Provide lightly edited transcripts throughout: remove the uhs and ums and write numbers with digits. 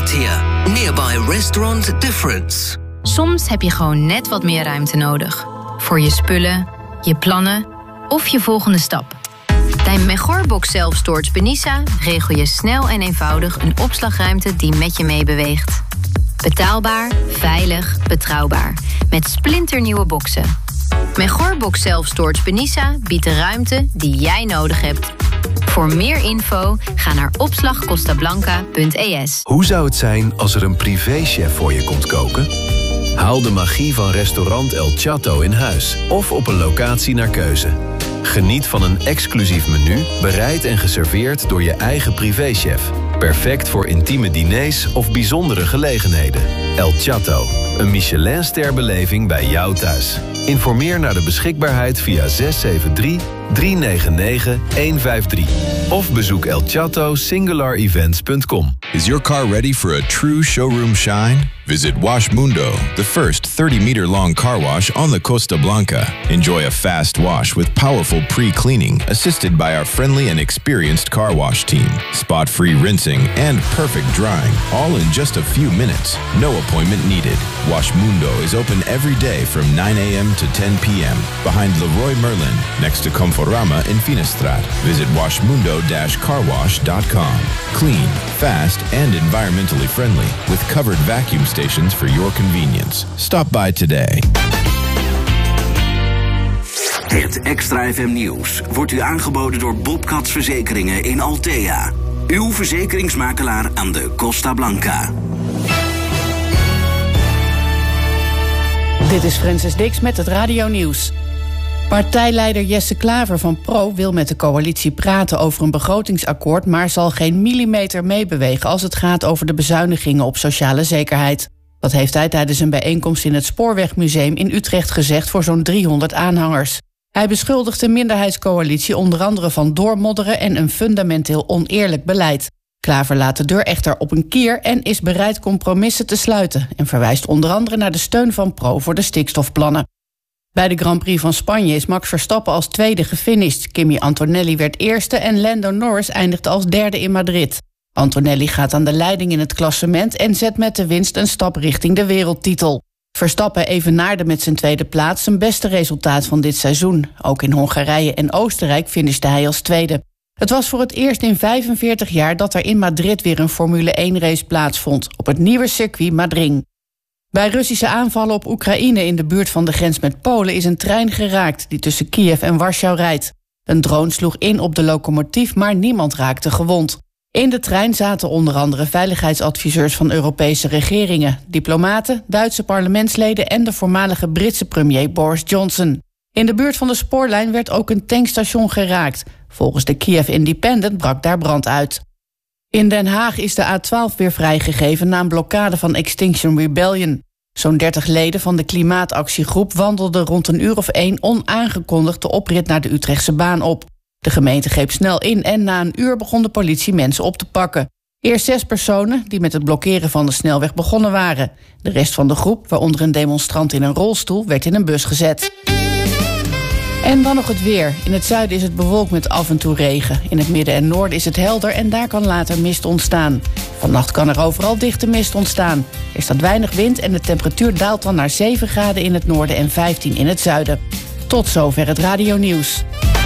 here. Nearby restaurant Difference. Soms heb je gewoon net wat meer ruimte nodig. Voor je spullen, je plannen of je volgende stap. Bij Megorbox Self Storage Benissa regel je snel en eenvoudig een opslagruimte die met je meebeweegt. Betaalbaar, veilig, betrouwbaar. Met splinternieuwe boxen. Megorbox Self Storage Benissa biedt de ruimte die jij nodig hebt. Voor meer info ga naar opslagcostablanca.es. Hoe zou het zijn als er een privéchef voor je komt koken? Haal de magie van restaurant El Chato in huis of op een locatie naar keuze. Geniet van een exclusief menu, bereid en geserveerd door je eigen privéchef. Perfect voor intieme diners of bijzondere gelegenheden. El Chato, een Michelin-ster-beleving bij jou thuis. Informeer naar de beschikbaarheid via 673-399-153. Of bezoek elchato-singularesevents.com. Is your car ready for a true showroom shine? Visit Wash Mundo, the first 30-meter-long car wash on the Costa Blanca. Enjoy a fast wash with powerful pre-cleaning, assisted by our friendly and experienced car wash team. Spot-free rinsing and perfect drying, all in just a few minutes. No appointment needed. Wash Mundo is open every day from 9 a.m. to 10 p.m. behind Leroy Merlin, next to Conforama in Finestraat. Visit washmundo-carwash.com. Clean, fast, and environmentally friendly with covered vacuum stations for your convenience. Stop by today. Het Extra FM Nieuws wordt u aangeboden door Bobcats Verzekeringen in Althea. Uw verzekeringsmakelaar aan de Costa Blanca. Dit is Francis Dix met het Radio Nieuws. Partijleider Jesse Klaver van Pro wil met de coalitie praten over een begrotingsakkoord, maar zal geen millimeter meebewegen als het gaat over de bezuinigingen op sociale zekerheid. Dat heeft hij tijdens een bijeenkomst in het Spoorwegmuseum in Utrecht gezegd voor zo'n 300 aanhangers. Hij beschuldigt de minderheidscoalitie onder andere van doormodderen en een fundamenteel oneerlijk beleid. Klaver laat de deur echter op een kier en is bereid compromissen te sluiten en verwijst onder andere naar de steun van Pro voor de stikstofplannen. Bij de Grand Prix van Spanje is Max Verstappen als tweede gefinished. Kimi Antonelli werd eerste en Lando Norris eindigde als derde in Madrid. Antonelli gaat aan de leiding in het klassement en zet met de winst een stap richting de wereldtitel. Verstappen evenaarde met zijn tweede plaats zijn beste resultaat van dit seizoen. Ook in Hongarije en Oostenrijk finishte hij als tweede. Het was voor het eerst in 45 jaar dat er in Madrid weer een Formule 1-race plaatsvond, op het nieuwe circuit Madrid. Bij Russische aanvallen op Oekraïne in de buurt van de grens met Polen is een trein geraakt die tussen Kiev en Warschau rijdt. Een drone sloeg in op de locomotief, maar niemand raakte gewond. In de trein zaten onder andere veiligheidsadviseurs van Europese regeringen, diplomaten, Duitse parlementsleden en de voormalige Britse premier Boris Johnson. In de buurt van de spoorlijn werd ook een tankstation geraakt. Volgens de Kiev Independent brak daar brand uit. In Den Haag is de A12 weer vrijgegeven na een blokkade van Extinction Rebellion. Zo'n 30 leden van de klimaatactiegroep wandelden rond 1:01 onaangekondigd de oprit naar de Utrechtse baan op. De gemeente greep snel in en na een uur begon de politie mensen op te pakken. Eerst 6 personen die met het blokkeren van de snelweg begonnen waren. De rest van de groep, waaronder een demonstrant in een rolstoel, werd in een bus gezet. En dan nog het weer. In het zuiden is het bewolkt met af en toe regen. In het midden en noorden is het helder en daar kan later mist ontstaan. Vannacht kan er overal dichte mist ontstaan. Er staat weinig wind en de temperatuur daalt dan naar 7 graden in het noorden en 15 in het zuiden. Tot zover het Radio Nieuws.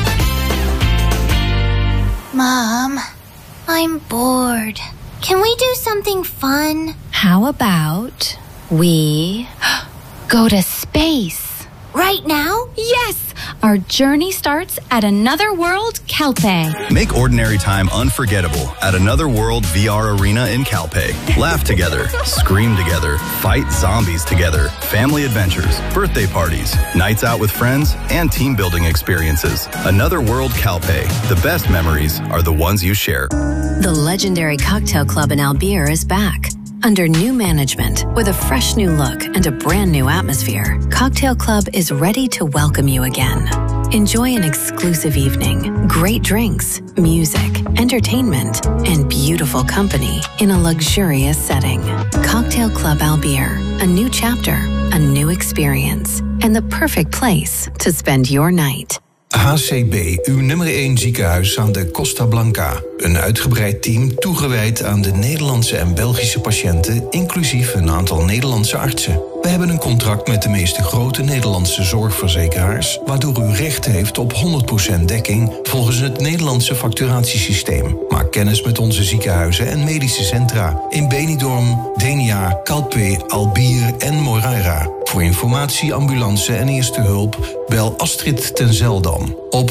Mom, I'm bored. Can we do something fun? How about we go to space? Right now? Yes! Our journey starts at Another World Calpe. Make ordinary time unforgettable at Another World VR Arena in Calpe. Laugh together, scream together, fight zombies together, family adventures, birthday parties, nights out with friends, and team building experiences. Another World Calpe. The best memories are the ones you share. The legendary cocktail club in Albier is back. Under new management, with a fresh new look and a brand new atmosphere, Cocktail Club is ready to welcome you again. Enjoy an exclusive evening, great drinks, music, entertainment, and beautiful company in a luxurious setting. Cocktail Club Albier, a new chapter, a new experience, and the perfect place to spend your night. HCB, uw nummer 1 ziekenhuis aan de Costa Blanca. Een uitgebreid team toegewijd aan de Nederlandse en Belgische patiënten, inclusief een aantal Nederlandse artsen. We hebben een contract met de meeste grote Nederlandse zorgverzekeraars, waardoor u recht heeft op 100% dekking volgens het Nederlandse facturatiesysteem. Maak kennis met onze ziekenhuizen en medische centra in Benidorm, Denia, Calpe, Albier en Moreira. Voor informatie, ambulance en eerste hulp bel Astrid ten Zeldam op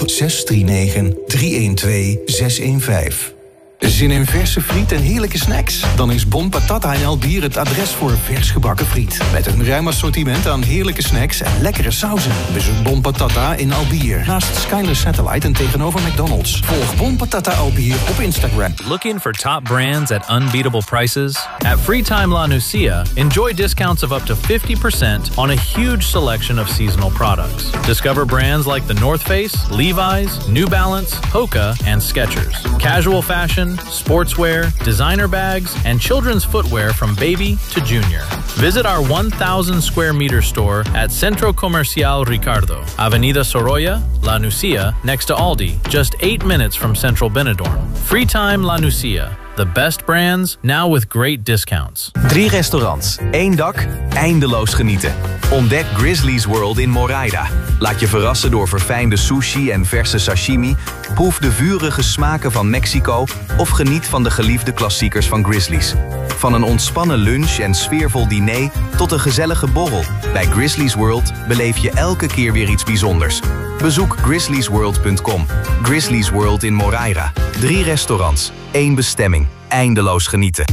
639-312-615. Zin in verse friet en heerlijke snacks? Dan is Bon Patata in Albier het adres voor vers gebakken friet. Met een ruim assortiment aan heerlijke snacks en lekkere sauzen. Bezoek Bon Patata in Albier naast Skyler Satellite en tegenover McDonald's. Volg Bon Patata Albier op Instagram. Looking for top brands at unbeatable prices? At Freetime La Nucia, enjoy discounts of up to 50% on a huge selection of seasonal products. Discover brands like the North Face, Levi's, New Balance, Hoka, and Skechers. Casual fashion, sportswear, designer bags, and children's footwear from baby to junior. Visit our 1,000 square meter store at Centro Comercial Ricardo, Avenida Sorolla, La Nucia, next to Aldi, just 8 minutes from Central Benidorm. Freetime La Nucia. The best brands, now with great discounts. 3 restaurants, 1 dak, eindeloos genieten. Ontdek Grizzly's World in Moreira. Laat je verrassen door verfijnde sushi en verse sashimi. Proef de vurige smaken van Mexico of geniet van de geliefde klassiekers van Grizzly's. Van een ontspannen lunch en sfeervol diner tot een gezellige borrel. Bij Grizzly's World beleef je elke keer weer iets bijzonders. Bezoek grizzlysworld.com. Grizzly's World in Moreira. 3 restaurants, 1 bestemming. Eindeloos genieten.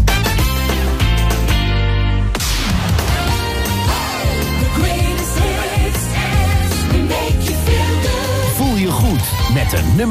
Voel je goed met de nummer